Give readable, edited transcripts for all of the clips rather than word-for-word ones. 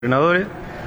Entrenadores.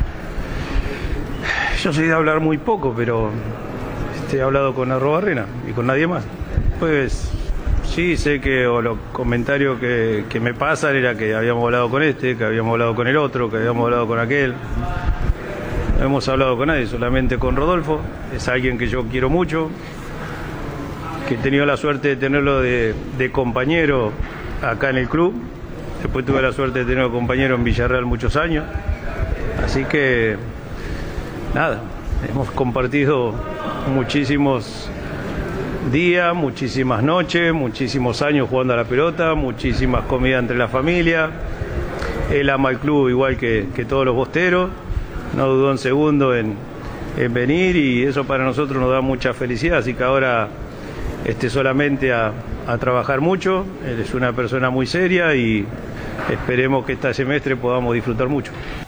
Yo soy de hablar muy poco, pero he hablado con Arrobarrena y con nadie más. Pues sí, sé que los comentarios que me pasan era que habíamos hablado con este, que habíamos hablado con el otro, que habíamos hablado con aquel. No hemos hablado con nadie, solamente con Rodolfo. Es alguien que yo quiero mucho, que he tenido la suerte de tenerlo de compañero acá en el club. Después tuve la suerte de tenerlo compañero en Villarreal muchos años. Así que, nada, hemos compartido muchísimos días, muchísimas noches, muchísimos años jugando a la pelota, muchísimas comidas entre la familia. Él ama el club igual que todos los bosteros, no dudó un segundo en venir y eso para nosotros nos da mucha felicidad. Así que ahora solamente a trabajar mucho. Él es una persona muy seria y esperemos que este semestre podamos disfrutar mucho.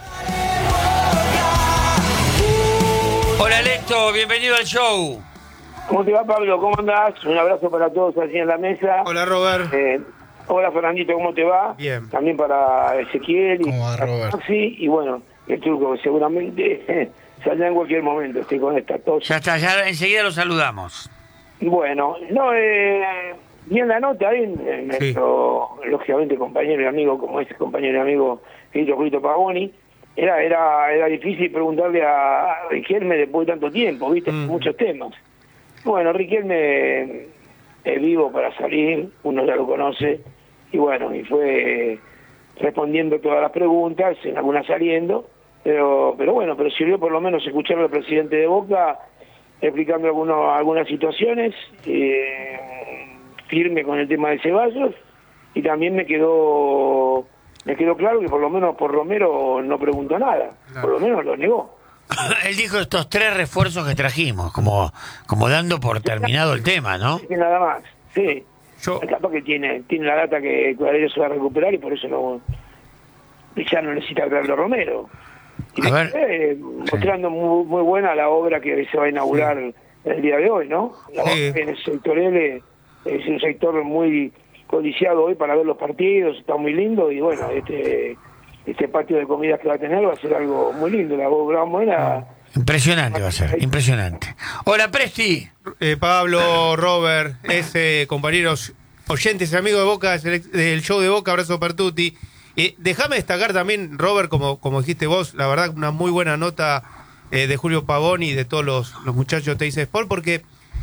Hola Lecto, bienvenido al show. ¿Cómo te va, Pablo? ¿Cómo andás? Un abrazo para todos allí en la mesa. Hola, Robert. Hola, Fernandito, ¿cómo te va? Bien. También para Ezequiel ¿Cómo va, Robert? Sí, y bueno, el Turco que seguramente saldrá en cualquier momento, estoy con esta tos. Ya está, ya enseguida lo saludamos. Bueno, no, bien la nota ahí, nuestro, lógicamente, compañero y amigo, como es compañero y amigo, Julito Pavoni. Era difícil preguntarle a Riquelme después de tanto tiempo, ¿viste? Muchos temas. Bueno, Riquelme es vivo para salir, uno ya lo conoce, y bueno, y fue respondiendo todas las preguntas, en algunas saliendo, pero bueno, pero sirvió por lo menos escuchar al presidente de Boca explicando algunas situaciones, firme con el tema de Ceballos, y también me quedó claro que por lo menos por Romero no preguntó nada, por lo menos lo negó. Él dijo estos 3 refuerzos que trajimos, como dando por terminado el tema, ¿no? Sí, nada más, sí. Capaz que tiene la data que todavía se va a recuperar y por eso ya no necesita traerlo Romero. Y a ver, mostrando muy buena la obra que se va a inaugurar el día de hoy, ¿no? En el sector L es un sector muy codiciado hoy para ver los partidos, está muy lindo y bueno, este patio de comidas que va a tener va a ser algo muy lindo, la buena. Impresionante va a ser, impresionante. Hola, Presti. Pablo, Robert, compañeros oyentes y amigos de Boca, del show de Boca, abrazo per tutti. Déjame destacar también, Robert, como dijiste vos, la verdad, una muy buena nota de Julio Pavoni y de todos los muchachos de Teis Sport, porque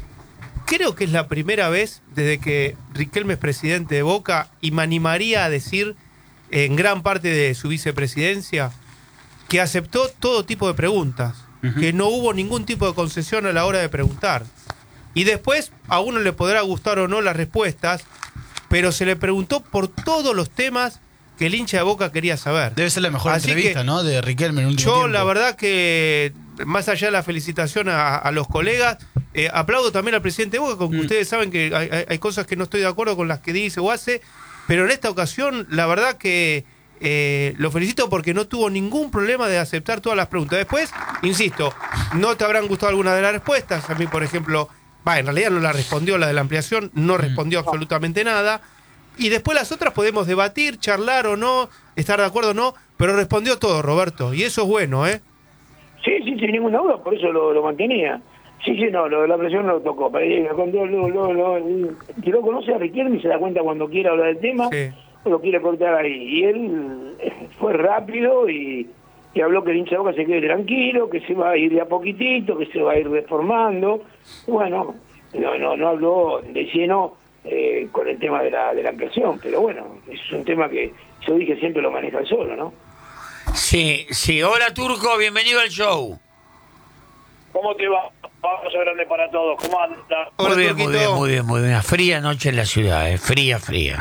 creo que es la primera vez desde que Riquelme es presidente de Boca, y me animaría a decir, en gran parte de su vicepresidencia, que aceptó todo tipo de preguntas, que no hubo ningún tipo de concesión a la hora de preguntar. Y después, a uno le podrá gustar o no las respuestas, pero se le preguntó por todos los temas que el hincha de Boca quería saber. Debe ser la mejor Así entrevista, que, ¿no? De Riquelme en el último tiempo. la verdad que, más allá de la felicitación a los colegas, aplaudo también al presidente de Boca, con que ustedes saben que hay cosas que no estoy de acuerdo con las que dice o hace, pero en esta ocasión, la verdad que lo felicito porque no tuvo ningún problema de aceptar todas las preguntas. Después, insisto, no te habrán gustado algunas de las respuestas. A mí, por ejemplo, en realidad no la respondió, la de la ampliación, no respondió absolutamente nada. Y después las otras podemos debatir, charlar o no, estar de acuerdo o no, pero respondió todo, Roberto, y eso es bueno, ¿eh? Sí, sin ninguna duda, por eso lo mantenía. Sí, no, lo de la presión no lo tocó. Cuando que lo conoce a Riquelme y se da cuenta cuando quiere hablar del tema, lo quiere cortar ahí. Y él fue rápido y habló que el hincha de Boca se quede tranquilo, que se va a ir de a poquitito, que se va a ir reformando. Bueno, no habló de lleno con el tema de la ampliación, pero bueno, es un tema que yo dije siempre lo maneja él solo, ¿no? Sí. Hola, Turco, bienvenido al show. ¿Cómo te va? Vamos a grande para todos. ¿Cómo andas? Muy bien. Una fría noche en la ciudad, fría.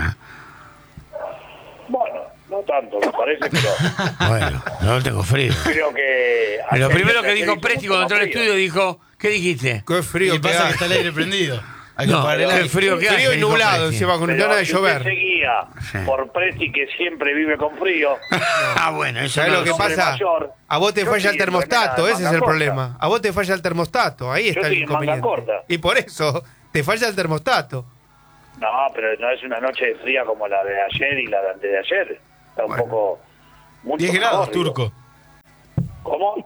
Bueno, no tanto, me parece, pero... Bueno, no tengo frío. Creo que... Lo primero que dijo Presti cuando entró al estudio dijo, ¿qué dijiste? Qué frío que pasa que está el aire prendido. Qué frío que hace. Frío y nublado, encima con ganas de llover. Seguía por Presti, que siempre vive con frío. Bueno, eso ¿sabes no lo que pasa? A vos te falla el termostato, ese es el problema. A vos te falla el termostato, ahí está el inconveniente. Y por eso te falla el termostato. No, pero no es una noche fría como la de ayer y la de antes de ayer. Está un poco... 10 grados, Turco.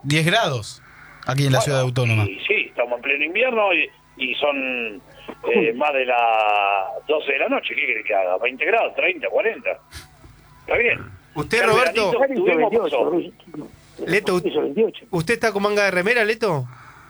10 grados aquí en la ciudad autónoma. Y sí, estamos en pleno invierno y son más de las 12 de la noche. ¿Qué quiere que haga? ¿20 grados? ¿30? ¿40? Está bien. Usted, El Roberto, veranito que tuvimos pasó. Leto, ¿usted está con manga de remera, Leto?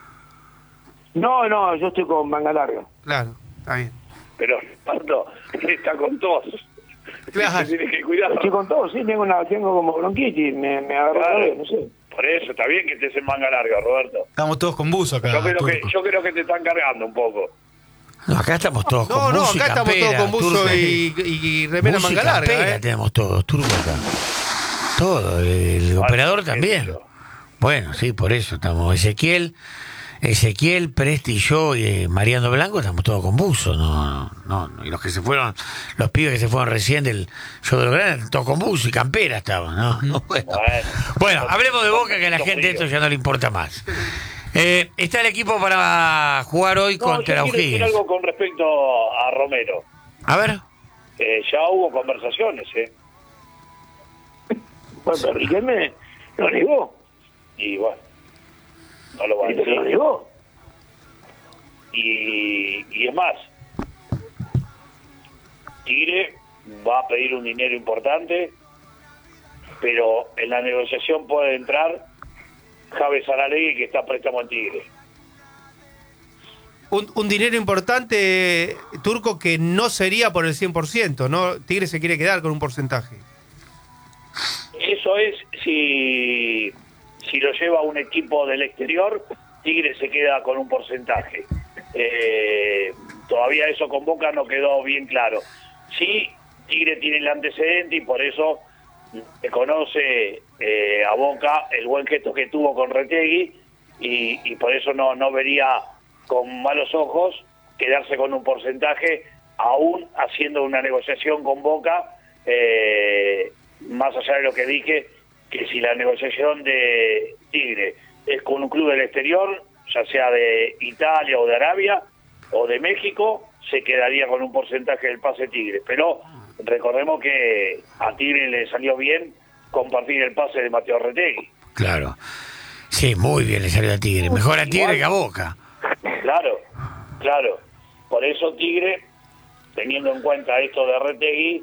No, yo estoy con manga larga. Claro, está bien. Pero Roberto está con tos. Claro. Tienes que cuidar. Estoy con todo, sí, tengo como bronquitis, me agarró otra vez, no sé. Por eso, está bien que estés en manga larga, Roberto. Estamos todos con buzo acá. Yo creo que te están cargando un poco. No, acá estamos todos con buzo y acá estamos todos campera, con buzo Turco. y remera Buzo y manga campera larga, tenemos todos, Turco acá. Todo, el operador también. Bueno, sí, por eso estamos. Ezequiel, Presti y yo y Mariano Blanco estamos todos con buzo, no, y los que se fueron, los pibes que se fueron recién del show de los grandes, todos con buzo y campera estaban, ¿no? Bueno, hablemos de Boca, que a la gente esto ya no le importa más. Está el equipo para jugar hoy contra yo quiero decir O'Higgins. algo con respecto a Romero. A ver. Ya hubo conversaciones, Bueno, pero Riquelme lo negó. y bueno, no lo va a Lo decir. negó. Y es más, Tigre va a pedir un dinero importante, pero en la negociación puede entrar Javes Saralegui, que está a préstamo en Tigre. Un dinero importante, Turco, que no sería por el 100%, ¿no? Tigre se quiere quedar con un porcentaje. Eso es si lo lleva un equipo del exterior, Tigre se queda con un porcentaje. Todavía eso con Boca no quedó bien claro. Sí, Tigre tiene el antecedente y por eso conoce a Boca el buen gesto que tuvo con Retegui y por eso no vería con malos ojos quedarse con un porcentaje, aún haciendo una negociación con Boca, más allá de lo que dije, que si la negociación de Tigre es con un club del exterior, ya sea de Italia o de Arabia o de México, se quedaría con un porcentaje del pase Tigre. Pero recordemos que a Tigre le salió bien compartir el pase de Mateo Retegui. Claro. Sí, muy bien le salió a Tigre. Mejor a Tigre que a Boca. Claro. Por eso Tigre, teniendo en cuenta esto de Retegui,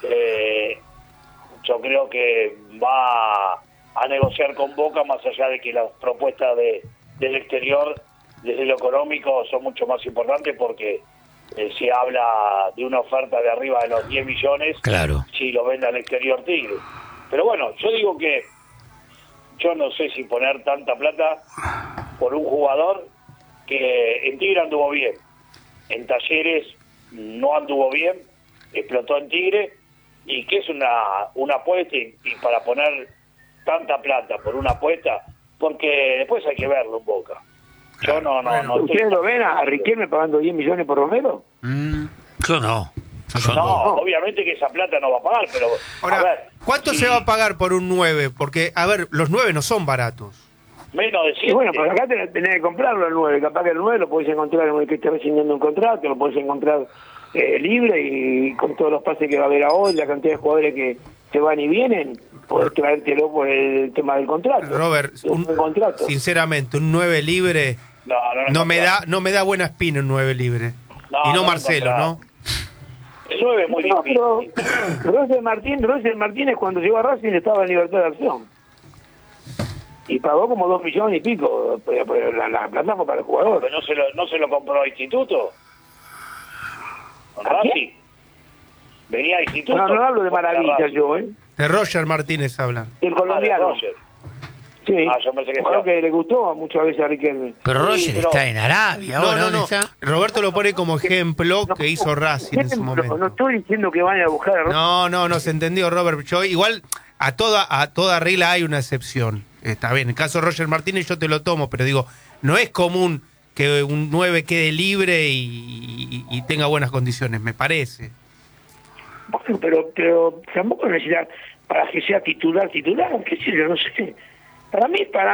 yo creo que va a negociar con Boca, más allá de que las propuestas del exterior desde lo económico son mucho más importantes, porque se habla de una oferta de arriba de los 10 millones, claro, si lo vende al exterior Tigre. Pero bueno, yo digo que yo no sé si poner tanta plata por un jugador que en Tigre anduvo bien, en Talleres no anduvo bien, explotó en Tigre, y que es una apuesta, y para poner tanta plata por una apuesta, porque después hay que verlo en Boca. Yo no ¿Ustedes lo ven a Riquelme pagando 10 millones por Romero? Yo no. Obviamente que esa plata no va a pagar, pero Ahora, a ver, ¿cuánto se va a pagar por un 9? Porque, a ver, los 9 no son baratos. menos de 7. Y bueno, pero acá tenés que comprarlo el 9. Capaz que el 9 lo podés encontrar en el que esté rescindiendo un contrato, lo podés encontrar libre, y con todos los pases que va a haber ahora, la cantidad de jugadores que se van y vienen, podés traértelo por el tema del contrato. Robert, contrato. Sinceramente, un 9 libre no me da buena espina un 9 libre. Y no Marcelo, ¿no? El 9 es muy difícil. Pero Roger Martínez cuando llegó a Racing estaba en libertad de acción. Y pagó como 2 millones y pico, pero la plata fue para el jugador. Pero no se lo compró a Instituto. Racing. Venía a Instituto. No hablo de maravilla yo, De Roger Martínez hablan. El colombiano. Roger. Sí, yo pensé que creo que le gustó muchas veces a Riquelme. Pero Roger está en Arabia ahora. ¿Dónde está? Roberto lo pone como ejemplo que hizo Racing en su momento. No estoy diciendo que vayan a buscar a Roger. No se entendió, Robert. Yo igual a toda regla hay una excepción. Está bien, en el caso de Roger Martínez yo te lo tomo, pero digo, no es común que un 9 quede libre y tenga buenas condiciones, me parece. Bueno, pero tampoco necesita para que sea titular, qué sé yo, no sé. Para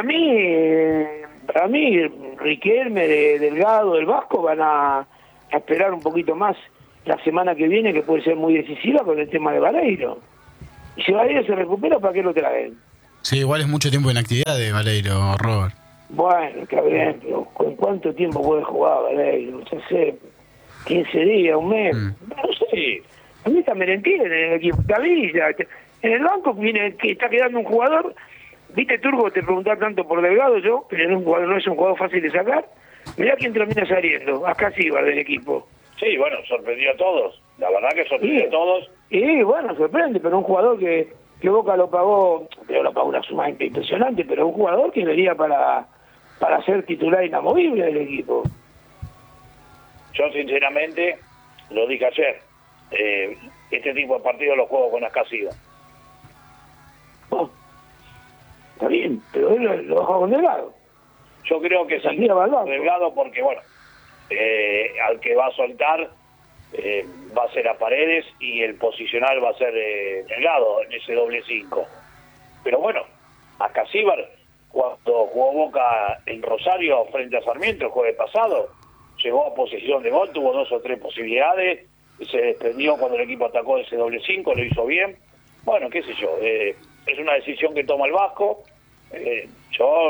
mí Riquelme, Delgado, el Vasco van a esperar un poquito más la semana que viene, que puede ser muy decisiva con el tema de Vareiro. Y si Vareiro se recupera, ¿para qué lo traen? Sí, igual es mucho tiempo de inactividad de Valeiro, Robert. Bueno, está bien, pero ¿con cuánto tiempo puede jugar Valeiro? Ya sé, 15 días, un mes. No sé. A mí está Merentiel en el equipo, está Villa. En el banco viene que está quedando un jugador. Viste, Turco, te preguntaba tanto por Delgado yo, pero no es un jugador fácil de sacar. Mirá quién termina saliendo, acá sí va del equipo. Sí, bueno, sorprendió a todos. La verdad que sorprendió a todos. Y bueno, sorprende, pero un jugador que Boca lo pagó una suma impresionante, pero un jugador que venía para ser titular inamovible del equipo. Yo sinceramente, lo dije ayer, este tipo de partidos los juego con Ascasiba. Oh, está bien, pero él lo dejó con Delgado. Yo creo que sí, Delgado, porque bueno, al que va a soltar va a ser a Paredes y el posicional va a ser Delgado en ese doble 5. Pero bueno, Ascasíbar, cuando jugó Boca en Rosario frente a Sarmiento el jueves pasado, llegó a posición de gol, tuvo 2 o 3 posibilidades, se desprendió cuando el equipo atacó ese doble 5, lo hizo bien. Bueno, qué sé yo, es una decisión que toma el Vasco. Yo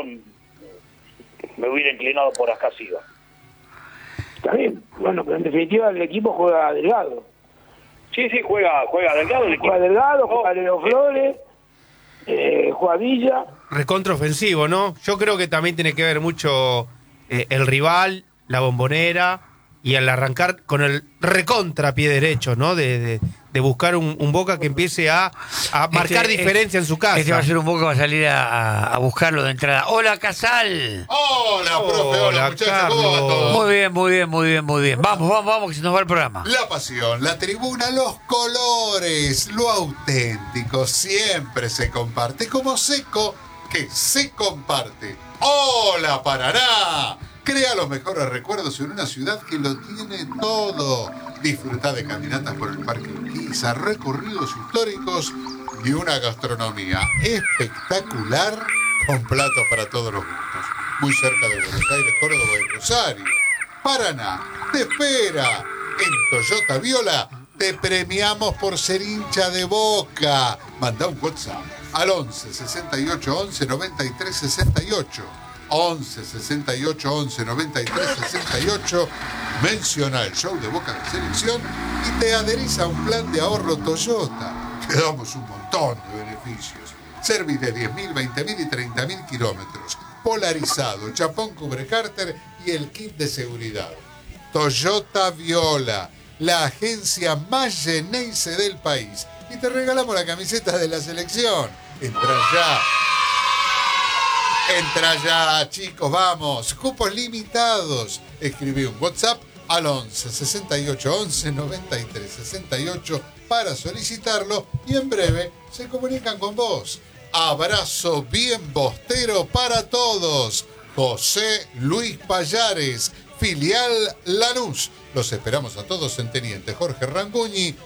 me hubiera inclinado por Ascasíbar. Está bien, bueno, pero en definitiva el equipo juega Delgado. Sí, juega Delgado. Juega Delgado, juega Leo Flores, juega Villa. Recontraofensivo, ¿no? Yo creo que también tiene que ver mucho el rival, la Bombonera, y al arrancar con el recontra pie derecho, ¿no? De buscar un Boca que empiece a marcar diferencia en su casa. Este va a ser un Boca que va a salir a buscarlo de entrada. ¡Hola, Casal! Hola, profe, hola muchachos, ¿cómo va todo? Muy bien. Vamos, que se nos va el programa. La pasión, la tribuna, los colores, lo auténtico, siempre se comparte. Como Seco, que se comparte. ¡Hola, Paraná! Crea los mejores recuerdos en una ciudad que lo tiene todo. Disfruta de caminatas por el Parque Urquiza, recorridos históricos y una gastronomía espectacular con platos para todos los gustos. Muy cerca de Buenos Aires, Córdoba y Rosario. Paraná te espera. En Toyota Viola te premiamos por ser hincha de Boca. Manda un WhatsApp al 11 68 11 93 68. 11 68 11 93 68, menciona el show de Boca de Selección y te adherís a un plan de ahorro Toyota. Te damos un montón de beneficios. Service de 10.000, 20.000 y 30.000 kilómetros. Polarizado, chapón cubre cárter y el kit de seguridad. Toyota Viola, la agencia más Geneise del país. Y te regalamos la camiseta de la selección. Entra ya, chicos, vamos. Cupos limitados. Escribí un WhatsApp al 11 68 11 93 68 para solicitarlo y en breve se comunican con vos. Abrazo bien bostero para todos. José Luis Payares, filial Lanús. Los esperamos a todos en Teniente Jorge Ranguñi,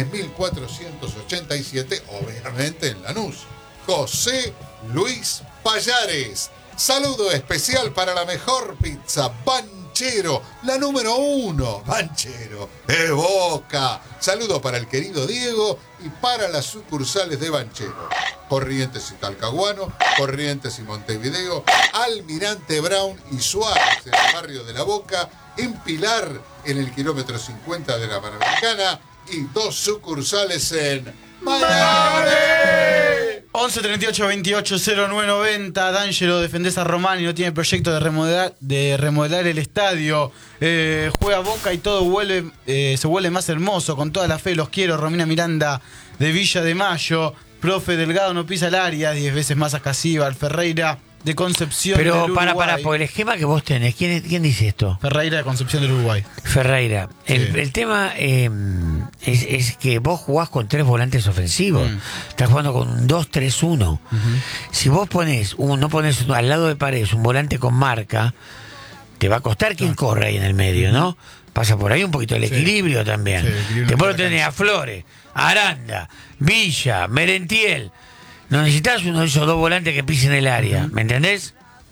3487, obviamente en Lanús. José Luis Payares. Saludo especial para la mejor pizza Banchero, la número 1, Banchero, de Boca. Saludo para el querido Diego y para las sucursales de Banchero. Corrientes y Talcahuano, Corrientes y Montevideo, Almirante Brown y Suárez en el barrio de La Boca, en Pilar en el kilómetro 50 de la Panamericana y 2 sucursales en Miami. 11 38 28 09 90. D'Angelo, defendés a Romani, no tiene proyecto de remodelar el estadio. Juega Boca y todo se vuelve más hermoso. Con toda la fe los quiero. Romina Miranda de Villa de Mayo. Profe Delgado no pisa el área, 10 veces más Ascasíbar. Ferreira de Concepción del Uruguay. Pero para, por el esquema que vos tenés, ¿quién dice esto? Ferreira de Concepción del Uruguay. Ferreira. Sí. El tema es que vos jugás con 3 volantes ofensivos. Estás jugando con un 2-3-1. Si vos no pones al lado de Paredes un volante con marca, te va a costar quien corre ahí en el medio, ¿no? Pasa por ahí un poquito el equilibrio también. Sí, el equilibrio. Después lo tenés a Flores, Aranda, Villa, Merentiel. No necesitas uno de esos 2 volantes que pisen el área, ¿me entendés?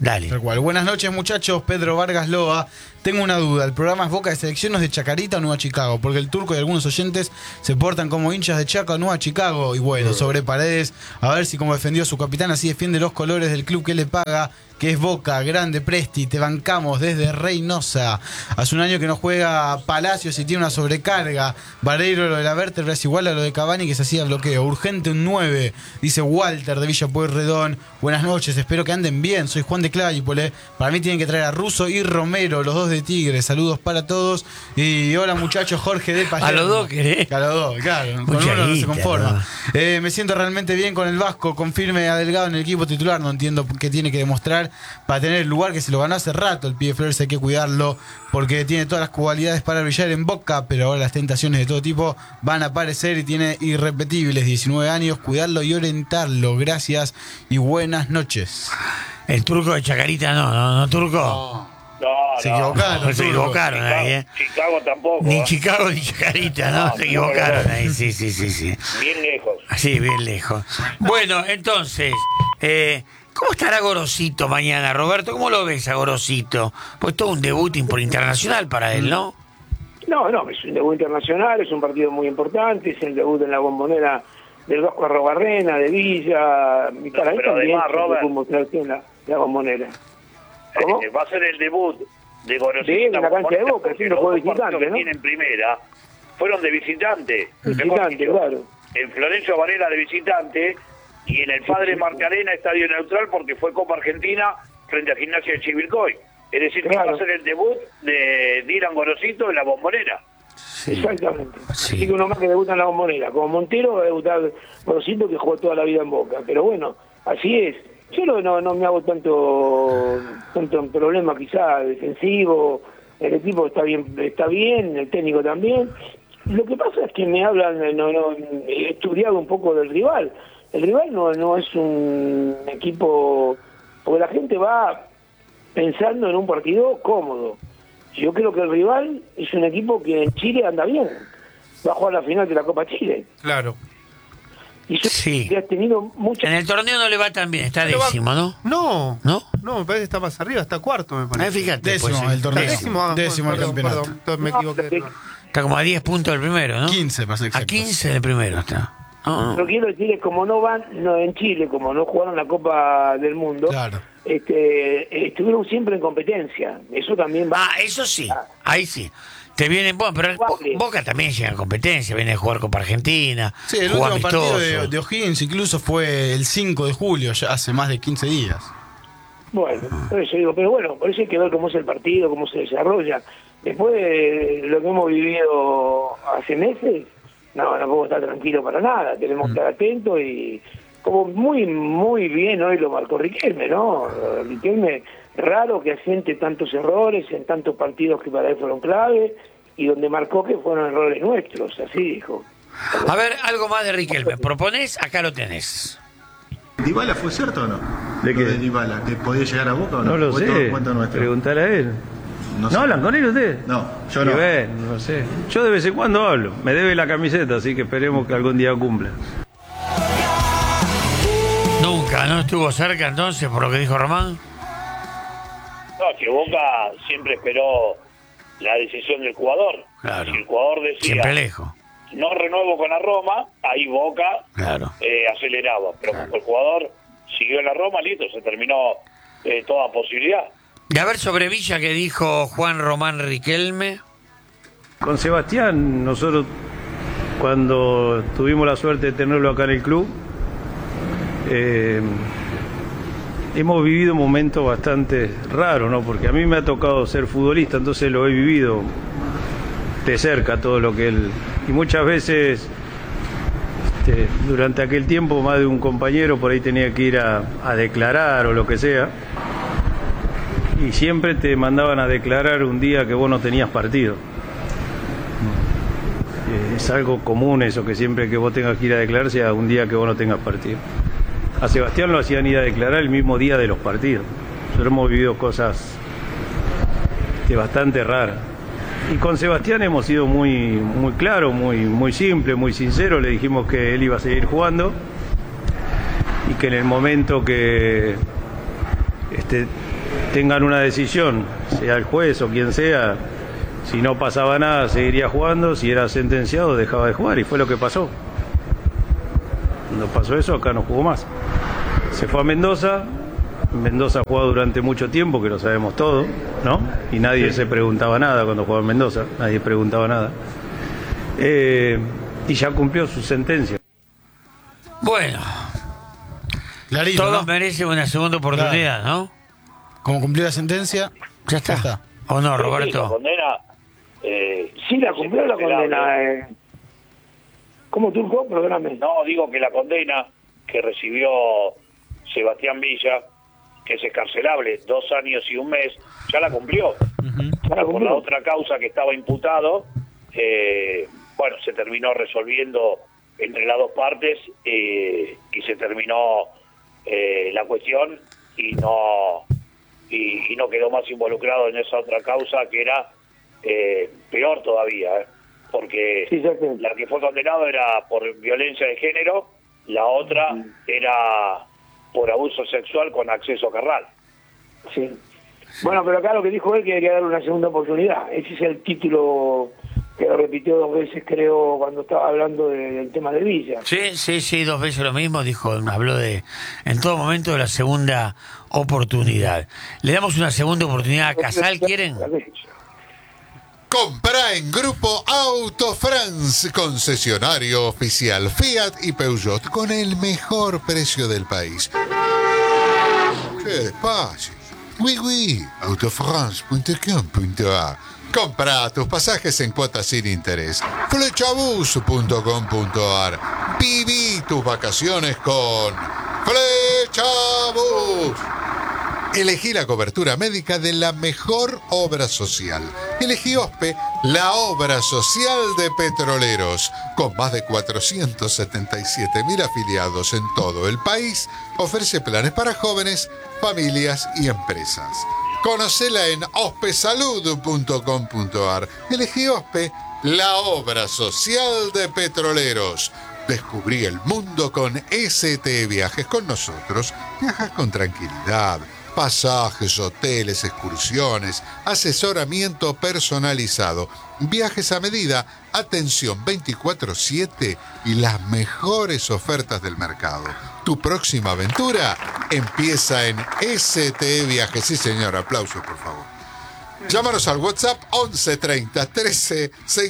Dale. Tal cual. Buenas noches, muchachos. Pedro Vargas Loa. Tengo una duda. ¿El programa es Boca de Selección o es de Chacarita o Nueva Chicago? Porque el Turco y algunos oyentes se portan como hinchas de Chaca o Nueva Chicago. Y bueno, sobre Paredes, a ver si como defendió a su capitán, así defiende los colores del club que le paga, que es Boca. Grande Presti, te bancamos desde Reynosa. Hace un año que no juega Palacios y tiene una sobrecarga. Vareiro, lo de la vértebra es igual a lo de Cavani, que se hacía bloqueo. Urgente un 9, dice Walter de Villa Pueyrredón. Buenas noches, espero que anden bien. Soy Juan de Claypole. Para mí tienen que traer a Russo y Romero, los dos de Tigre. Saludos para todos. Y hola, muchachos, Jorge de Palermo. A los dos querés. A los dos, claro. Con Mucha uno no se guita, conforma. ¿no? Me siento realmente bien con el Vasco. Confirme a Delgado en el equipo titular. No entiendo qué tiene que demostrar para tener el lugar que se lo ganó hace rato. El pibe Flores hay que cuidarlo porque tiene todas las cualidades para brillar en Boca, pero ahora las tentaciones de todo tipo van a aparecer y tiene irrepetibles. 19 años, cuidarlo y orientarlo. Gracias y buenas noches. El Turco de Chacarita no, Turco. Se equivocaron. Se equivocaron Chicago, ahí, Chicago tampoco. Ni Chicago ni Chacarita, ¿no? Se equivocaron ahí, sí. Bien lejos. Sí, bien lejos. Bueno, entonces, ¿cómo estará Gorosito mañana, Roberto? ¿Cómo lo ves a Gorosito? Pues todo un debut internacional para él, ¿no? No, es un debut internacional, es un partido muy importante, es el debut en la Bombonera del Vasco Arrobarrena, de Villa, y para él pero también además, Robert, mostrarse en la Bombonera. ¿Cómo? Va a ser el debut de Gorosito. Sí, en la cancha de Boca, sí, no fue visitante, ¿no? En primera, fueron de visitante. Visitante, claro. En Florencio Varela de visitante y en el Padre Marcarena, estadio neutral, porque fue Copa Argentina frente a Gimnasia de Chivilcoy. Es decir, que va a ser el debut de Dylan Gorosito en la Bombonera. Sí. Exactamente. Sí. Así que uno más que debuta en la Bombonera. Como Montero va a debutar Gorosito, que jugó toda la vida en Boca. Pero bueno, así es. Yo no me hago tanto problema quizá defensivo. El equipo está bien, el técnico también. Lo que pasa es que me hablan, he estudiado un poco del rival. El rival no es un equipo, porque la gente va pensando en un partido cómodo. Yo creo que el rival es un equipo que en Chile anda bien. Va a jugar la final de la Copa Chile. Claro. Y yo Sí. que has tenido muchas... En el torneo no le va tan bien, está décimo, ¿no? No, ¿No? me parece que está más arriba, está cuarto, me parece. Fíjate. Décimo pues, el torneo. Décimo el perdón, campeonato. Perdón, me equivoqué. Está como a 10 puntos del primero, ¿no? 15 para ser A exactos. 15 del primero está. No. Lo que quiero decir es como no en Chile, como no jugaron la Copa del Mundo, Claro. estuvieron siempre en competencia. Eso también va... Eso sí, ahí sí. Te vienen, bueno, pero Boca también llega a competencia, viene a jugar Copa Argentina. Sí, el juega último partido amistoso. de O'Higgins incluso fue el 5 de julio, ya hace más de 15 días. Bueno, por eso digo, pero bueno, por eso hay que ver cómo es el partido, cómo se desarrolla. Después de lo que hemos vivido hace meses, no podemos estar tranquilos para nada, tenemos que estar atentos y como muy bien hoy lo marcó Riquelme, ¿no? Riquelme, raro que asiente tantos errores en tantos partidos que para él fueron clave y donde marcó que fueron errores nuestros, así dijo. A ver, algo más de Riquelme. ¿Proponés? Acá lo tenés. ¿Dybala fue cierto o no? ¿De qué? Lo de Dybala, ¿que podía llegar a Boca o no? No lo ¿O es sé, todo cuento nuestro? preguntar a él. No sé. ¿No hablan con él ustedes? No, yo no. Y ven, no sé. Yo de vez en cuando hablo. Me debe la camiseta, así que esperemos que algún día cumpla. Nunca, ¿no estuvo cerca entonces, por lo que dijo Román? No, que Boca siempre esperó la decisión del jugador. Claro. Si el jugador decía, Siempre lejos. no renuevo con la Roma, ahí Boca Claro. aceleraba. Pero como el jugador siguió en la Roma, listo, se terminó toda posibilidad. Y a ver sobre Villa que dijo Juan Román Riquelme. Con Sebastián, nosotros cuando tuvimos la suerte de tenerlo acá en el club, hemos vivido momentos bastante raros, ¿no? Porque a mí me ha tocado ser futbolista, entonces lo he vivido de cerca todo lo que él... Y muchas veces, durante aquel tiempo, más de un compañero por ahí tenía que ir a declarar o lo que sea, y siempre te mandaban a declarar un día que vos no tenías partido. Es algo común eso, que siempre que vos tengas que ir a declarar sea un día que vos no tengas partido. A Sebastián lo hacían ir a declarar el mismo día de los partidos. Nosotros hemos vivido cosas bastante raras. Y con Sebastián hemos sido muy claros, muy simple, muy sincero. Le dijimos que él iba a seguir jugando y que en el momento que tengan una decisión, sea el juez o quien sea. Si no pasaba nada, seguiría jugando. Si era sentenciado, dejaba de jugar. Y fue lo que pasó. Cuando pasó eso, acá no jugó más. Se fue a Mendoza. Mendoza jugó durante mucho tiempo, que lo sabemos todo, ¿no? Y nadie se preguntaba nada cuando jugaba en Mendoza. Nadie preguntaba nada. Y ya cumplió su sentencia. Bueno, Clarito, todos ¿no? merecen una segunda oportunidad, ¿no? Como cumplió la sentencia, Ya está. ¿O no, Sí, la Roberto? condena. Sí, la cumplió la condena. ¿Cómo, Turco? Perdóname. No, digo que la condena que recibió Sebastián Villa, que es excarcelable 2 años y 1 mes, ya la cumplió. Ya la Por cumplió. la otra causa que estaba imputado, bueno, se terminó resolviendo entre las dos partes y se terminó la cuestión y no quedó más involucrado en esa otra causa que era peor todavía, porque Sí, ya sé. la que fue condenado era por violencia de género, la otra era por abuso sexual con acceso carnal. Sí. Bueno, pero acá lo que dijo él que quería darle una segunda oportunidad. Ese es el título que lo repitió 2 veces, creo, cuando estaba hablando del tema de Villa. Sí, 2 veces lo mismo, habló en todo momento de la segunda oportunidad. ¿Le damos una segunda oportunidad a Casal, quieren? Compra en Grupo Auto France, concesionario oficial Fiat y Peugeot con el mejor precio del país. ¡Qué despacio! Oui, autofrance.com.ar. Compra tus pasajes en cuotas sin interés. Flechabus.com.ar. Viví tus vacaciones con Flechabus. Elegí la cobertura médica de la mejor obra social. Elegí OSPE, la obra social de Petroleros. Con más de 477.000 afiliados en todo el país, ofrece planes para jóvenes, familias y empresas. Conocela en ospesalud.com.ar. Elegí OSPE, la obra social de Petroleros. Descubrí el mundo con ST Viajes. Con nosotros viajas con tranquilidad. Pasajes, hoteles, excursiones, asesoramiento personalizado, viajes a medida, atención 24/7 y las mejores ofertas del mercado. Tu próxima aventura empieza en ST Viajes. Sí, señor, aplausos, por favor. Llámanos al WhatsApp 11 30 13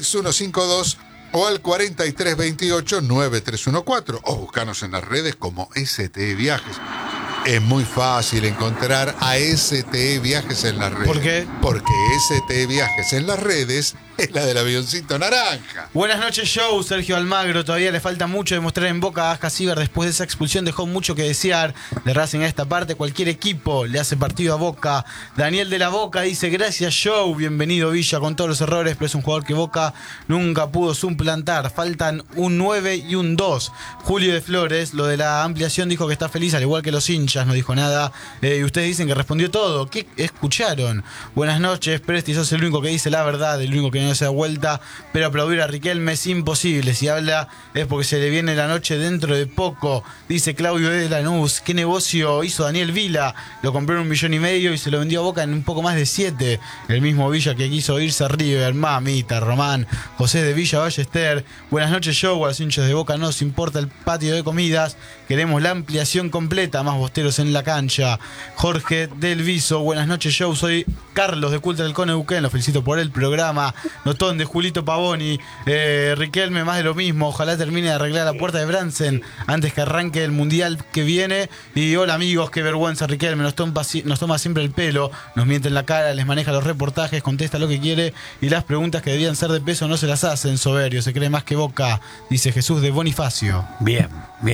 6152 o al 43 28 9314 o buscanos en las redes como ST Viajes. Es muy fácil encontrar a ST Viajes en las redes. ¿Por qué? Porque ST Viajes en las redes es la del avioncito naranja. Buenas noches, show. Sergio Almagro. Todavía le falta mucho demostrar en Boca. Aska Ciber, después de esa expulsión, dejó mucho que desear. De Racing a esta parte, cualquier equipo le hace partido a Boca. Daniel de la Boca dice: gracias, show. Bienvenido, Villa, con todos los errores, pero es un jugador que Boca nunca pudo suplantar. Faltan un 9 y un 2. Julio de Flores, lo de la ampliación, dijo que está feliz, al igual que los hinchas, no dijo nada. Y ustedes dicen que respondió todo. ¿Qué escucharon? Buenas noches, Presti, sos el único que dice la verdad, el único que no se da vuelta, pero aplaudir a Riquelme es imposible. Si habla es porque se le viene la noche dentro de poco, dice Claudio de Lanús. ¿Qué negocio hizo Daniel Vila? Lo compró en 1,5 millones y se lo vendió a Boca en un poco más de 7. El mismo Villa que quiso irse a River. Mamita, Román. José de Villa Ballester. Buenas noches, show. A los hinchas de Boca no nos importa el patio de comidas, queremos la ampliación completa, más bosteros en la cancha. Jorge del Viso, buenas noches, show. Soy Carlos de Culta del Neuquén, lo felicito por el programa. Notón de Julito Pavoni. Riquelme, más de lo mismo. Ojalá termine de arreglar la puerta de Bransen antes que arranque el mundial que viene. Y hola, amigos, qué vergüenza Riquelme, nos toma siempre el pelo, nos miente en la cara, les maneja los reportajes, contesta lo que quiere y las preguntas que debían ser de peso no se las hacen. Soberbio, se cree más que Boca, dice Jesús de Bonifacio. Bien.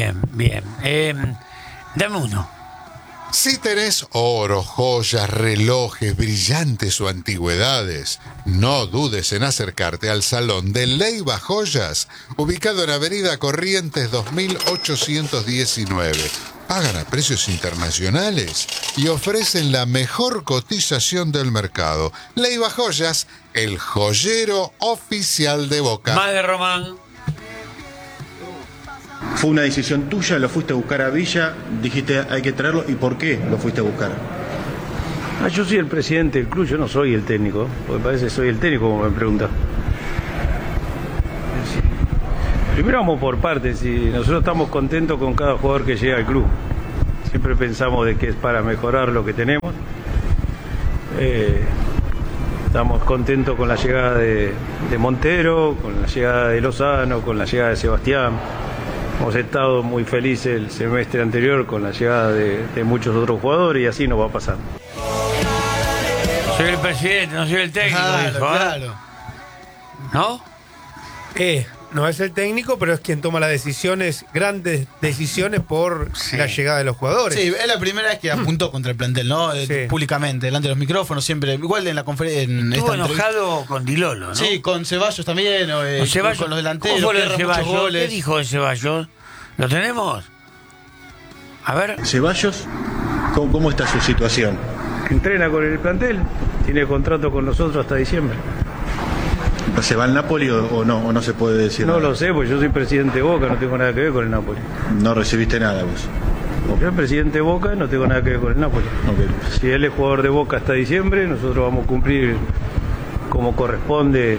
Dame uno. Si tenés oro, joyas, relojes, brillantes o antigüedades, no dudes en acercarte al Salón de Leiva Joyas, ubicado en Avenida Corrientes 2819. Pagan a precios internacionales y ofrecen la mejor cotización del mercado. Leiva Joyas, el joyero oficial de Boca. Más de Román. ¿Fue una decisión tuya? ¿Lo fuiste a buscar a Villa? Dijiste hay que traerlo. ¿Y por qué lo fuiste a buscar? Yo soy el presidente del club, yo no soy el técnico, porque parece que soy el técnico como me pregunta. Primero vamos por partes, si nosotros estamos contentos con cada jugador que llega al club. Siempre pensamos de que es para mejorar lo que tenemos. Estamos contentos con la llegada de Montero, con la llegada de Lozano, con la llegada de Sebastián. Hemos estado muy felices el semestre anterior con la llegada de muchos otros jugadores y así nos va a pasar. Soy el presidente, no soy el técnico, Claro, dijo, claro. ¿no? No es el técnico, pero es quien toma las decisiones, grandes decisiones por la llegada de los jugadores. Sí, es la primera vez que apuntó contra el plantel, ¿no? Sí. Públicamente, delante de los micrófonos, siempre. Igual en la conferencia. Estuvo enojado con Dilolo, ¿no? Sí, con Ceballos también, Con Ceballos. con los delanteros. ¿Cómo fue lo de que erran muchos Ceballos? goles. ¿Qué dijo de Ceballos? ¿Lo tenemos? A ver. Ceballos, ¿cómo está su situación? Entrena con el plantel, tiene contrato con nosotros hasta diciembre. ¿Se va al Napoli o no se puede decir No nada? lo sé, pues yo soy presidente de Boca, no tengo nada que ver con el Napoli. No recibiste nada vos. Yo soy presidente de Boca, no tengo nada que ver con el Napoli. Ok. Si él es jugador de Boca hasta diciembre, nosotros vamos a cumplir como corresponde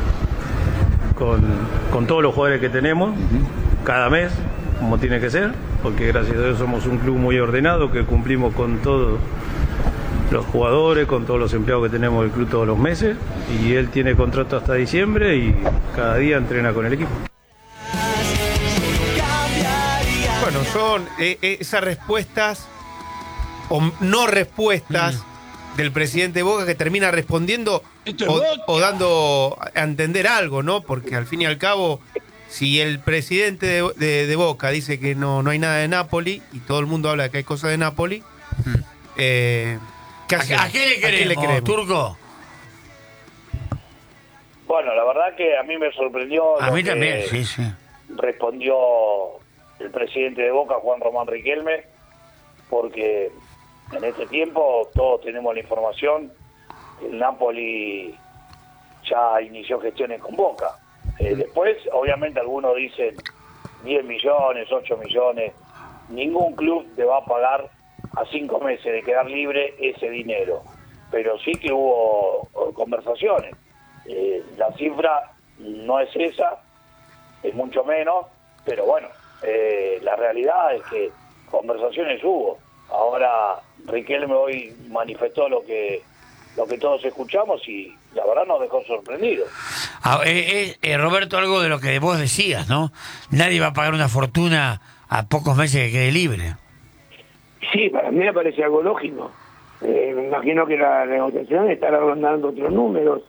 con todos los jugadores que tenemos, cada mes, como tiene que ser, porque gracias a Dios somos un club muy ordenado, que cumplimos con todos los jugadores, con todos los empleados que tenemos del club todos los meses, y él tiene contrato hasta diciembre y cada día entrena con el equipo. Bueno, son esas respuestas o no respuestas del presidente de Boca que termina respondiendo o dando a entender algo, ¿no? Porque al fin y al cabo, si el presidente de Boca dice que no hay nada de Napoli y todo el mundo habla de que hay cosas de Napoli, ¿qué hacemos? ¿A qué le queremos, Turco? Bueno, la verdad que a mí me sorprendió. A lo mí que también, sí. respondió el presidente de Boca, Juan Román Riquelme, porque en este tiempo todos tenemos la información. El Napoli ya inició gestiones con Boca. Después, obviamente, algunos dicen 10 millones, 8 millones. Ningún club te va a pagar a 5 meses de quedar libre ese dinero. Pero sí que hubo conversaciones. La cifra no es esa, es mucho menos, pero bueno, la realidad es que conversaciones hubo. Ahora Riquelme hoy manifestó lo que todos escuchamos y la verdad nos dejó sorprendidos. Roberto, algo de lo que vos decías, ¿no? Nadie va a pagar una fortuna a pocos meses que quede libre. Sí, para mí me parece algo lógico. Me imagino que la negociación estará rondando otros números.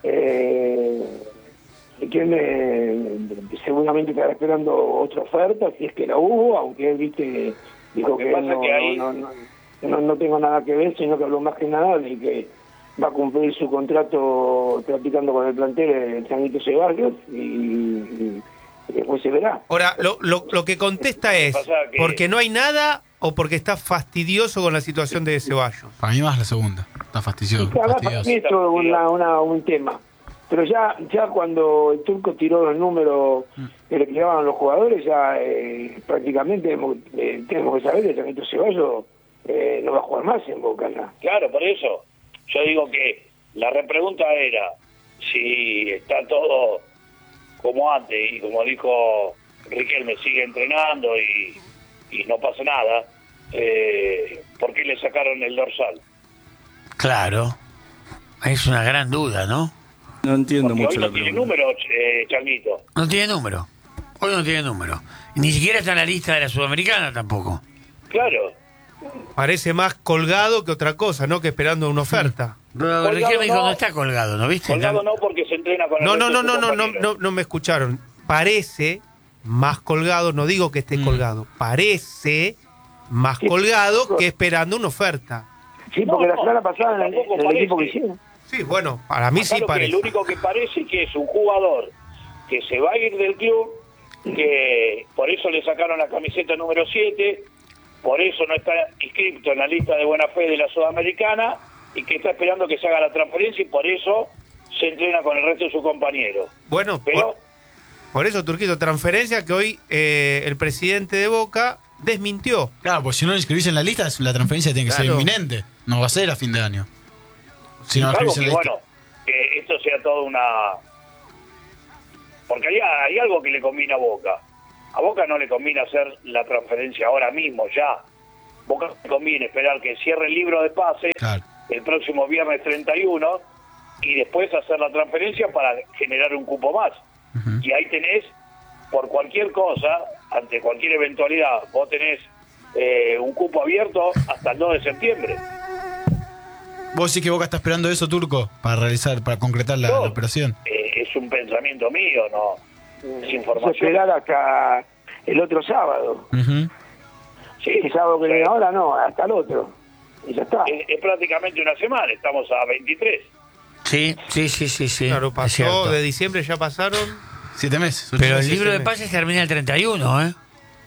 Seguramente estará esperando otra oferta, si es que la hubo, aunque él dijo que no tengo nada que ver, sino que habló más que nada de que va a cumplir su contrato practicando con el plantel el Changuito Ceballos y después se verá. Ahora, lo que contesta es, ¿porque no hay nada o porque está fastidioso con la situación de Ceballos? Para mí más la segunda. Está fastidioso. Para mí es todo un tema. Pero ya cuando el Turco tiró los números que le quedaban a los jugadores, ya prácticamente tenemos que saber que Changuito Ceballos no va a jugar más en Boca. ¿No? Claro, por eso. Yo digo que la repregunta era si está todo como antes y como dijo Riquelme, sigue entrenando y no pasa nada, ¿por qué le sacaron el dorsal? Claro, es una gran duda, ¿no? No entiendo Porque mucho hoy la no tiene pregunta. número, Changuito. No tiene número. Hoy no tiene número. Ni siquiera está en la lista de la Sudamericana tampoco. Claro. Parece más colgado que otra cosa, ¿no? Que esperando una oferta. Pero Riquelme dijo no está colgado, ¿no viste? Colgado no, porque se entrena con el No, resto de sus compañeros. no me escucharon. Parece más colgado, no digo que esté colgado, parece más colgado que esperando una oferta. Sí, porque la semana pasada en tampoco el equipo que parece. hicieron. Sí, bueno, para mí sí Acá parece. lo único que parece que es un jugador que se va a ir del club, que por eso le sacaron la camiseta número 7, por eso no está inscrito en la lista de buena fe de la Sudamericana y que está esperando que se haga la transferencia y por eso se entrena con el resto de sus compañeros. Bueno, Pero por eso, Turquito, transferencia que hoy el presidente de Boca desmintió. Claro, pues si no lo inscribís en la lista, la transferencia tiene que ser Claro. inminente. No va a ser a fin de año. Si no, Algo que, bueno, que esto sea toda una... Porque hay algo que le conviene a Boca. A Boca no le conviene hacer la transferencia ahora mismo, ya. Boca le conviene esperar que cierre el libro de pases el próximo viernes 31 y después hacer la transferencia para generar un cupo más. Y ahí tenés, por cualquier cosa, ante cualquier eventualidad, vos tenés un cupo abierto hasta el 2 de septiembre. ¿Vos sí que Boca está esperando eso, Turco, para concretar la operación? Es un pensamiento mío, no es información. Esperar hasta el otro sábado. Sí, el sábado que viene ahora no, hasta el otro. Y ya está. Es prácticamente una semana, estamos a 23. Sí. Claro, pasó de diciembre, ya pasaron 7 meses. Pero el libro de pases termina el 31, ¿eh?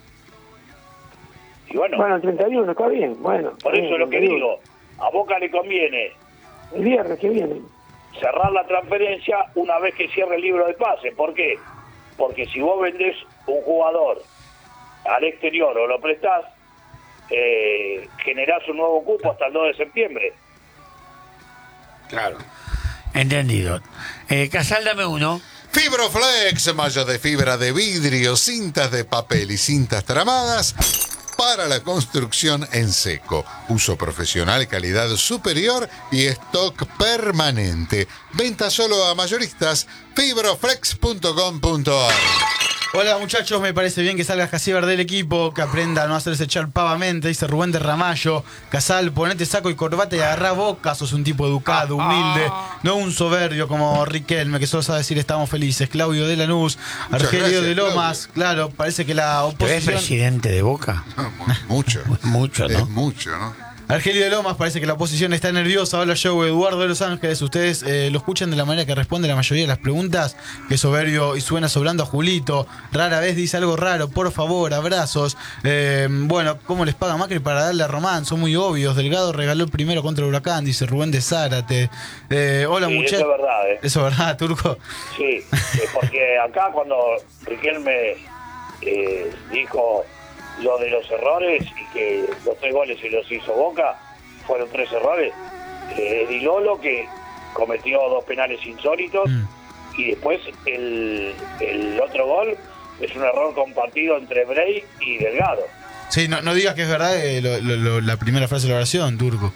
Y bueno, el 31 está bien, bueno. Por eso es lo que digo, a Boca le conviene el viernes que viene cerrar la transferencia una vez que cierre el libro de pase. ¿Por qué? Porque si vos vendés un jugador al exterior o lo prestás, generás un nuevo cupo hasta el 2 de septiembre. Claro. Entendido. Casal, dame uno. Fibroflex, malla de fibra de vidrio, cintas de papel y cintas tramadas para la construcción en seco. Uso profesional, calidad superior y stock permanente. Venta solo a mayoristas. Fibroflex.com.ar. Hola muchachos, me parece bien que salgas Casíbar del equipo, que aprenda a no hacerse echar pavamente, dice Rubén de Ramallo. Casal, ponete saco y corbata y agarrá Boca, sos un tipo educado, humilde, no un soberbio como Riquelme, que solo sabe decir estamos felices. Claudio de Lanús, Argelio de Lomas, Claudio. Claro, parece que la oposición... ¿Tú eres presidente de Boca? Mucho. Mucho, ¿no? Es mucho, ¿no? Argelio de Lomas, parece que la oposición está nerviosa. Hola, yo, Eduardo de Los Ángeles. Ustedes lo escuchan de la manera que responde la mayoría de las preguntas. Que soberbio y suena sobrando a Julito. Rara vez dice algo raro. Por favor, abrazos. Bueno, ¿cómo les paga Macri para darle a Román? Son muy obvios. Delgado regaló el primero contra el Huracán, dice Rubén de Zárate. Hola, muchachos. Eso es verdad, ¿eh? Eso es verdad, Turco. Sí, porque acá cuando Riquelme dijo lo de los errores y que los 3 goles se los hizo Boca, fueron 3 errores. Di Lolo, que cometió 2 penales insólitos, y después el otro gol es un error compartido entre Bray y Delgado. Sí, no digas que es verdad la primera frase de la oración, Turco.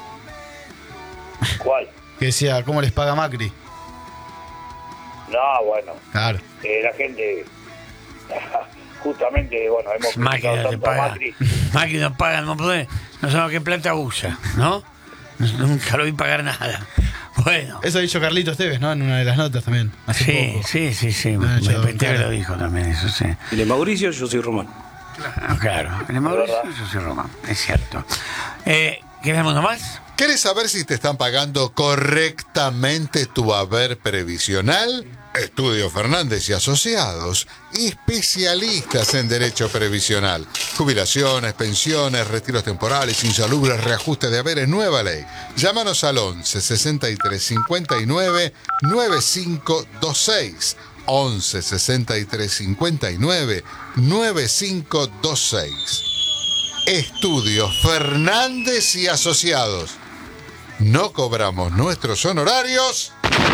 ¿Cuál? Que decía, ¿cómo les paga Macri? No, bueno. Claro. La gente... Justamente, bueno, hemos Macri no te paga. Macri no paga, no sabemos qué plata usa, ¿no? Nunca lo vi pagar nada. Bueno. Eso ha dicho Carlito Esteves, ¿no? En una de las notas también. Sí. Me lo dijo también, eso sí. El de Mauricio, yo soy Román. Claro. El de Mauricio, yo soy Román, es cierto. ¿Queremos nomás? ¿Querés saber si te están pagando correctamente tu haber previsional? Estudio Fernández y Asociados, especialistas en derecho previsional, jubilaciones, pensiones, retiros temporales, insalubres, reajuste de haberes, nueva ley. Llámanos al 11 63 59 9526. 11 63 59 9526. Estudio Fernández y Asociados. No cobramos nuestros honorarios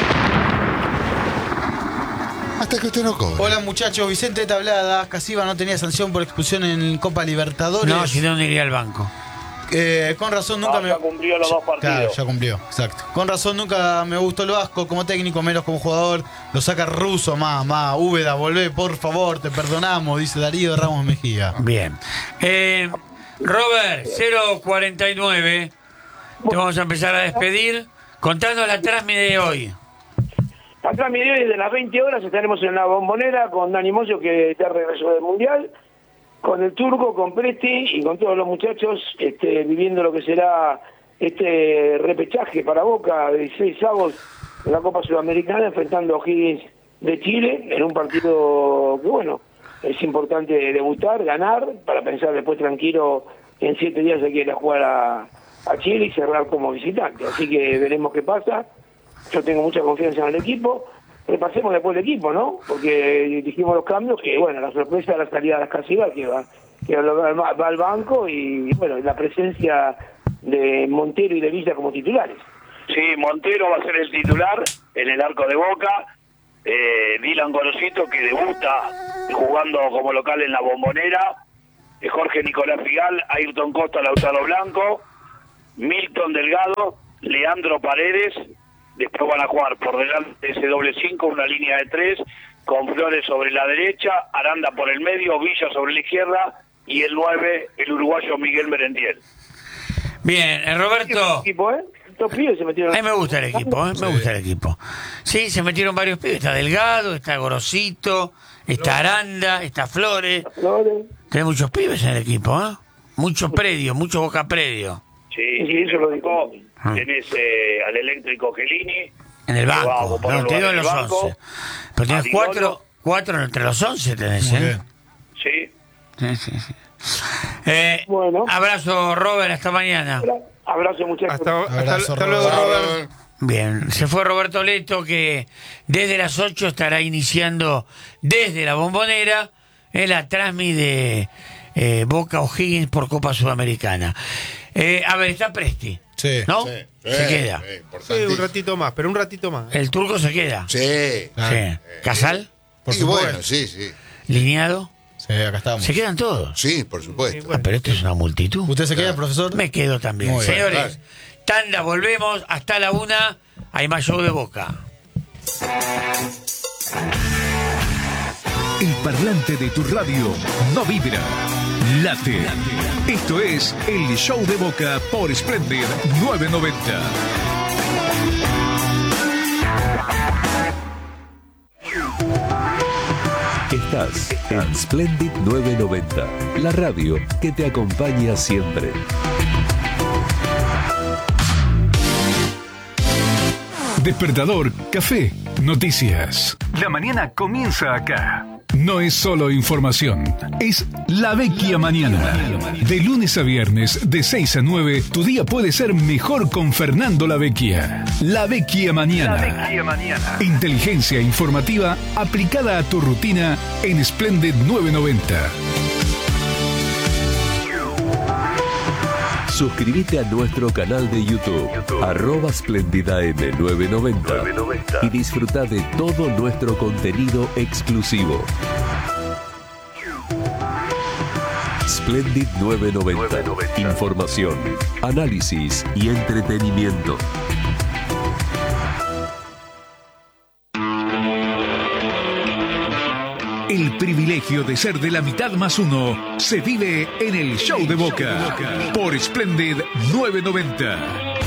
hasta que usted no cobre. Hola muchachos, Vicente Tablada. Casiva no tenía sanción por expulsión en Copa Libertadores. No, si no iría al banco. Con razón nunca ya cumplió los 2 partidos. Claro, ya cumplió, exacto. Con razón nunca me gustó el Vasco como técnico, menos como jugador. Lo saca Russo, Úbeda, volvé, por favor, te perdonamos, dice Darío Ramos Mejía. Bien. Robert, 049. Te vamos a empezar a despedir. Contando la transmisión de hoy. La transmisión de hoy, de las 20 horas, estaremos en la Bombonera con Dani Moyo, que está regreso del Mundial, con el Turco, con Presti y con todos los muchachos viviendo lo que será este repechaje para Boca de 16 avos en la Copa Sudamericana, enfrentando a O'Higgins de Chile en un partido que, bueno, es importante debutar, ganar, para pensar después tranquilo en 7 días hay que ir a jugar a Chile y cerrar como visitante. Así que veremos qué pasa. Yo tengo mucha confianza en el equipo. Repasemos después el equipo, ¿no? Porque dijimos los cambios, que bueno, la sorpresa de la salida de las Casivas, que va al banco, y bueno, la presencia de Montero y de Villa como titulares. Sí, Montero va a ser el titular en el arco de Boca. Dylan Gorosito, que debuta jugando como local en la Bombonera. Jorge Nicolás Figal, Ayrton Costa, Lautaro Blanco, Milton Delgado, Leandro Paredes. Después van a jugar por delante de ese doble 5, una línea de 3, con Flores sobre la derecha, Aranda por el medio, Villa sobre la izquierda y el 9, el uruguayo Miguel Merentiel. Bien, Roberto. Equipo, Estos pibes se metieron. A mí me gusta el equipo, me gusta el equipo. Sí, se metieron varios pibes. Está Delgado, está Gorosito, está Aranda, está Flores. Tenés muchos pibes en el equipo, ¿eh? Mucho predio, mucho Boca predio. Sí, eso lo dijo. Tenés al eléctrico Gelini. En el banco, no, te digo en los 11. Pero tenés cuatro entre los 11 tenés, ¿eh? Sí. Sí. Bueno. Abrazo, Robert, hasta mañana. Abrazo, muchachos. Hasta luego, Robert. Bien, se fue Roberto Leto, que desde las 8 estará iniciando desde la Bombonera en la transmi de Boca O'Higgins por Copa Sudamericana. A ver, está Presti. Sí. ¿No? Sí, se queda. Sí, un ratito más, pero un ratito más. El turco se queda. Sí. ¿Casal? Por supuesto. Bueno, sí. ¿Lineado? Sí, acá estamos. ¿Se quedan todos? Sí, por supuesto. Pero esto es una multitud. ¿Usted se queda, profesor? Me quedo también. Muy bien, señores, tanda, volvemos. Hasta la 1. Hay más show de Boca. El parlante de tu radio no vibra, late. Esto es el show de Boca por Splendid 990. Estás en Splendid 990, la radio que te acompaña siempre. Despertador, café, noticias. La mañana comienza acá. No es solo información, es La Vecchia Mañana. De lunes a viernes, de 6 a 9, tu día puede ser mejor con Fernando La Vecchia. La Vecchia Mañana. Inteligencia informativa aplicada a tu rutina en Splendid 990. Suscríbete a nuestro canal de YouTube, @SplendidAM990 y disfruta de todo nuestro contenido exclusivo. Splendid 990. Información, análisis y entretenimiento. El privilegio de ser de la mitad más uno se vive en el show de Boca por Splendid 990.